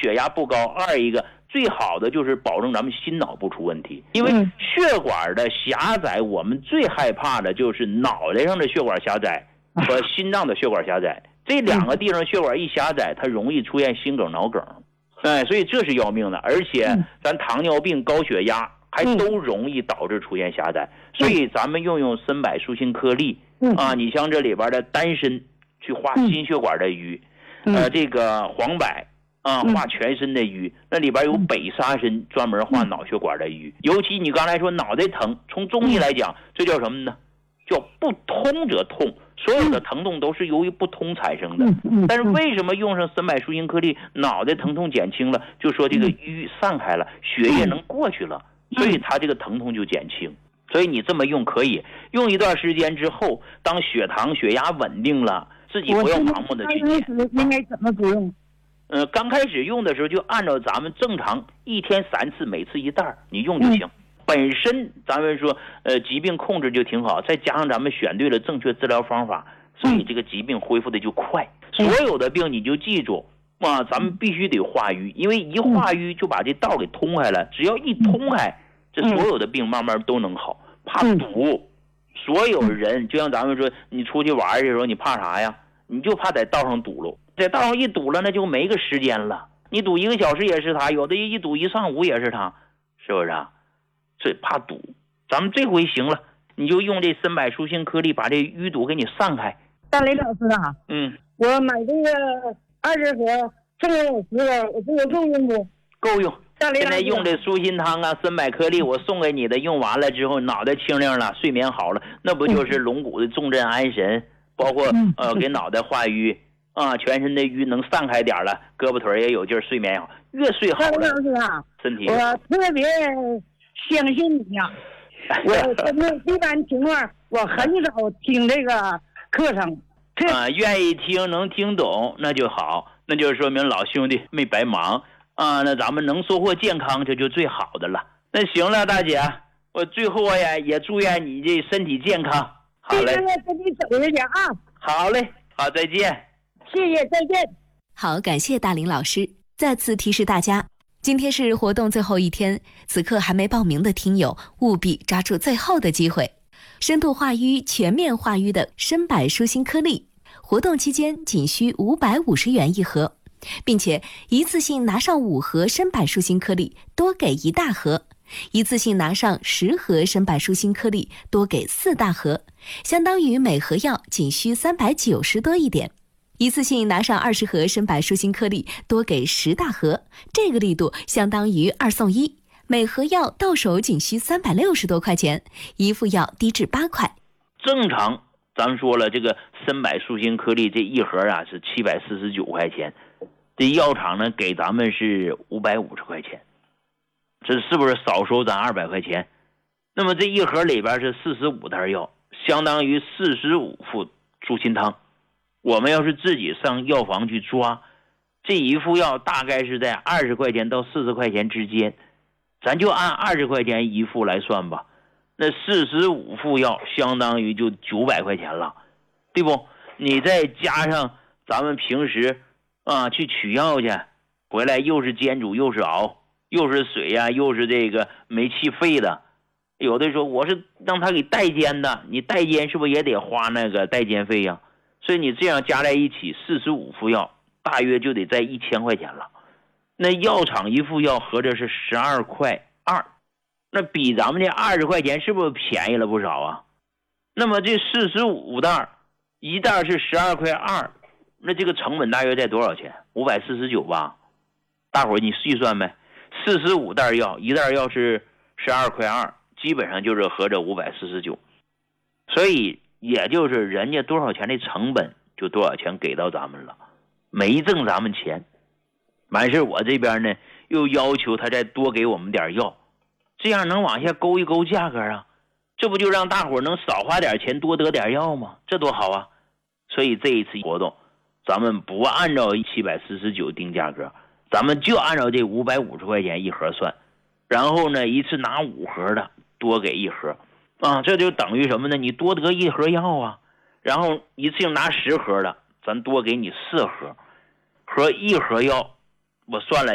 血压不高，二一个最好的就是保证咱们心脑不出问题。因为血管的狭窄，我们最害怕的就是脑袋上的血管狭窄和心脏的血管狭窄，这两个地方血管一狭窄，它容易出现心梗、脑梗。所以这是要命的。而且咱糖尿病、高血压还都容易导致出现狭窄。所以咱们用参柏舒心颗粒你像这里边的丹参去化心血管的瘀，这个黄柏化全身的瘀，那里边有北沙参专门化脑血管的瘀。尤其你刚才说脑袋疼，从中医来讲，这叫什么呢？叫不通则痛，所有的疼痛都是由于不通产生的。但是为什么用上参柏舒心颗粒，脑袋疼痛减轻了，就说这个瘀散开了，血液能过去了，所以它这个疼痛就减轻。所以你这么用可以用一段时间之后，当血糖血压稳定了，自己不要盲目的去减。 应该怎么服用？ 刚开始用的时候就按照咱们正常1天3次，每次1袋你用就行。本身咱们说疾病控制就挺好，再加上咱们选对了正确治疗方法，所以这个疾病恢复的就快。所有的病你就记住咱们必须得化瘀，因为一化瘀就把这道给通开了，只要一通开，这所有的病慢慢都能好。怕堵，所有人就像咱们说，你出去玩的时候你怕啥呀？你就怕在道上堵了，在道上一堵了那就没个时间了，你堵1个小时也是他，有的一堵1上午也是他，是不是啊？这怕堵，咱们这回行了，你就用这参柏舒心颗粒把这淤堵给你散开。 大雷老师啊，我买这个20盒，送给我10个，我这个够用不？ 够用。现在用这舒心汤参柏颗粒我送给你的，用完了之后脑袋清亮了，睡眠好了，那不就是龙骨的重镇安神，包括给脑袋化瘀全身的瘀能散开点了，胳膊腿也有劲儿，睡眠好，越睡好了身体。 我特别相信你呀，我真的一般情况我很少听这个课程愿意听能听懂那就好，那就说明老兄弟没白忙那咱们能收获健康，这就最好的了。那行了，大姐，我最后也祝愿你这身体健康。好嘞， 跟你走一下啊。 好嘞，好，再见。 谢谢，再见。 好，感谢大林老师。再次提示大家，今天是活动最后一天，此刻还没报名的听友务必抓住最后的机会。深度化瘀、全面化瘀的参柏舒心颗粒，活动期间仅需550元一盒。并且一次性拿上5盒参柏舒心颗粒，多给1大盒；一次性拿上10盒参柏舒心颗粒，多给4大盒，相当于每盒药仅需390多一点。一次性拿上20盒参柏舒心颗粒，多给10大盒，这个力度相当于2送1，每盒药到手仅需360多块钱，一副药低至8块。 正常咱说了，这个参柏舒心颗粒这一盒是749块钱，这药厂呢给咱们是550块钱，这是不是少收咱200块钱？那么这一盒里边是45袋药，相当于45副舒心汤。我们要是自己上药房去抓，这一副药大概是在20块钱到40块钱之间，咱就按20块钱一副来算吧，那45副药相当于就900块钱了，对不？你再加上咱们平时去取药去，回来又是煎煮又是熬又是水又是这个煤气费的，有的说我是让他给代煎的，你代煎是不是也得花那个代煎费呀？所以你这样加在一起45副药大约就得在1000块钱了。那药厂一副药合着是12块2，那比咱们这20块钱是不是便宜了不少啊？那么这45袋，一袋是12块2，那这个成本大约在多少钱？549吧。大伙儿你细算呗，45袋药，一袋药是12块2，基本上就是合着549。所以也就是人家多少钱的成本就多少钱给到咱们了，没挣咱们钱。完事我这边呢又要求他再多给我们点药，这样能往下勾一勾价格啊，这不就让大伙能少花点钱多得点药吗？这多好啊。所以这一次活动咱们不按照749定价格，咱们就按照这550块钱一盒算，然后呢一次拿5盒的多给1盒这就等于什么呢？你多得1盒药啊，然后一次性拿10盒的咱多给你4盒，和1盒药我算了